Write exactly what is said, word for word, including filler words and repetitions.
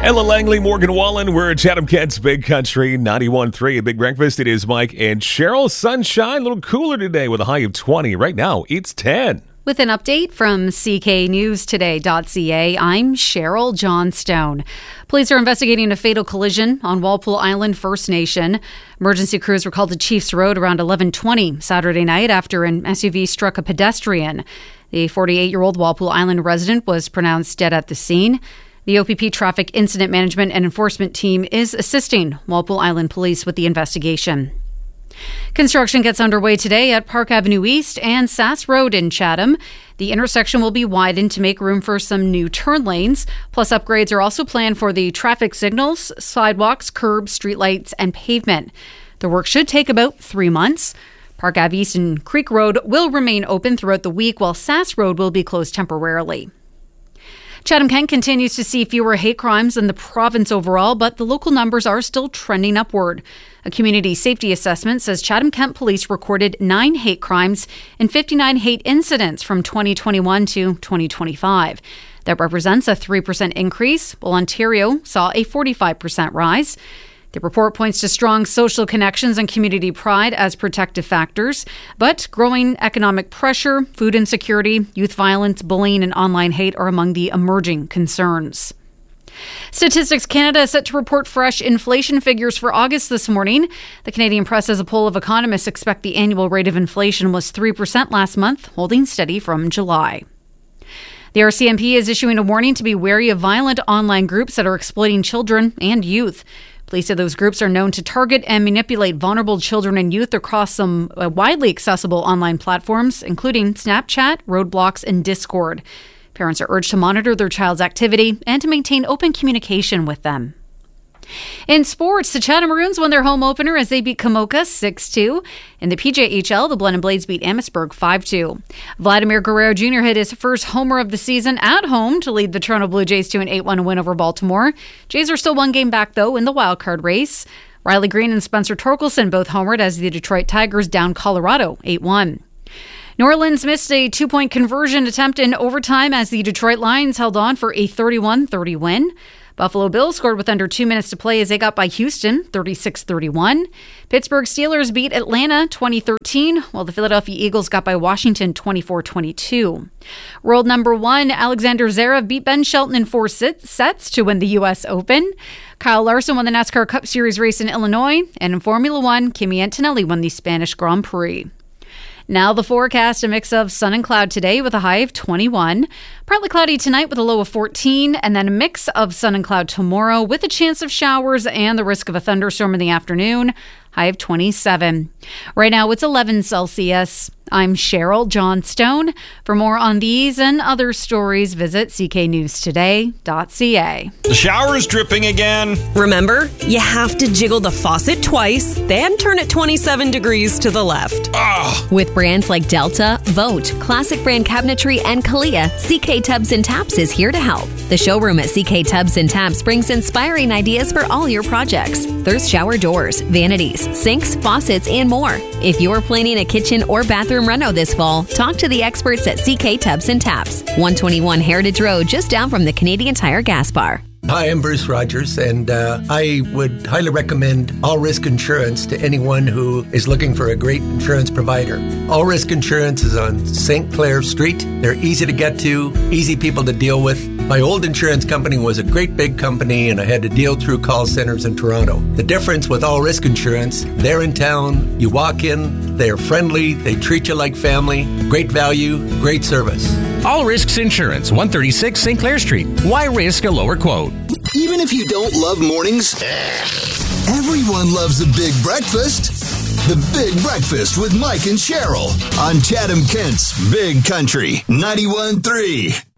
Ella Langley, Morgan Wallen. We're Chatham Kent's Big Country ninety-one point three. A big breakfast. It is Mike and Cheryl. Sunshine, a little cooler today with a high of twenty. Right now, it's ten. With an update from C K News Today dot C A, I'm Cheryl Johnstone. Police are investigating a fatal collision on Walpole Island First Nation. Emergency crews were called to Chiefs Road around eleven twenty Saturday night after an S U V struck a pedestrian. The forty-eight-year-old Walpole Island resident was pronounced dead at the scene. The O P P Traffic Incident Management and Enforcement Team is assisting Walpole Island Police with the investigation. Construction gets underway today at Park Avenue East and Sass Road in Chatham. The intersection will be widened to make room for some new turn lanes. Plus, upgrades are also planned for the traffic signals, sidewalks, curbs, streetlights, and pavement. The work should take about three months. Park Ave East and Creek Road will remain open throughout the week, while Sass Road will be closed temporarily. Chatham Kent continues to see fewer hate crimes in the province overall, but the local numbers are still trending upward. A community safety assessment says Chatham Kent Police recorded nine hate crimes and fifty-nine hate incidents from twenty twenty-one to twenty twenty-five. That represents a three percent increase, while Ontario saw a forty-five percent rise. The report points to strong social connections and community pride as protective factors, but growing economic pressure, food insecurity, youth violence, bullying, and online hate are among the emerging concerns. Statistics Canada is set to report fresh inflation figures for August this morning. The Canadian Press says a poll of economists expect the annual rate of inflation was three percent last month, holding steady from July. The R C M P is issuing a warning to be wary of violent online groups that are exploiting children and youth. Police say those groups are known to target and manipulate vulnerable children and youth across some uh, widely accessible online platforms, including Snapchat, Roadblocks, and Discord. Parents are urged to monitor their child's activity and to maintain open communication with them. In sports, the Chatham Maroons won their home opener as they beat Kamoka six two. In the P J H L, the Blenheim Blades beat Amherstburg five two. Vladimir Guerrero Junior hit his first homer of the season at home to lead the Toronto Blue Jays to an eight one win over Baltimore. Jays are still one game back, though, in the wildcard race. Riley Green and Spencer Torkelson both homered as the Detroit Tigers downed Colorado eight one. New Orleans missed a two-point conversion attempt in overtime as the Detroit Lions held on for a thirty-one thirty win. Buffalo Bills scored with under two minutes to play as they got by Houston, thirty-six thirty-one. Pittsburgh Steelers beat Atlanta, twenty thirteen, while the Philadelphia Eagles got by Washington, twenty-four twenty-two. World number one, Alexander Zverev beat Ben Shelton in four sets to win the U S Open. Kyle Larson won the NASCAR Cup Series race in Illinois, and in Formula One, Kimi Antonelli won the Spanish Grand Prix. Now the forecast, a mix of sun and cloud today with a high of twenty-one. Partly cloudy tonight with a low of fourteen, and then a mix of sun and cloud tomorrow with a chance of showers and the risk of a thunderstorm in the afternoon. High of twenty-seven. Right now it's eleven Celsius. I'm Cheryl Johnstone. For more on these and other stories, visit C K News Today dot C A. The shower is dripping again. Remember, you have to jiggle the faucet twice, then turn it twenty-seven degrees to the left. Ugh. With brands like Delta, Vote, Classic Brand Cabinetry, and Kalia, C K Tubs and Taps is here to help. The showroom at C K Tubs and Taps brings inspiring ideas for all your projects. There's shower doors, vanities, sinks, faucets, and more. If you're planning a kitchen or bathroom reno this fall, talk to the experts at C K Tubs and Taps, one twenty-one Heritage Road, just down from the Canadian Tire gas bar. Hi, I'm Bruce Rogers, and uh, I would highly recommend All Risk Insurance to anyone who is looking for a great insurance provider. All Risk Insurance is on Saint Clair Street. They're easy to get to, easy people to deal with. My old insurance company was a great big company, and I had to deal through call centers in Toronto. The difference with All Risk Insurance, they're in town, you walk in, they're friendly, they treat you like family, great value, great service. All Risks Insurance, one thirty-six Saint Clair Street. Why risk a lower quote? Even if you don't love mornings, everyone loves a big breakfast. The Big Breakfast with Mike and Cheryl on Chatham Kent's Big Country ninety-one point three.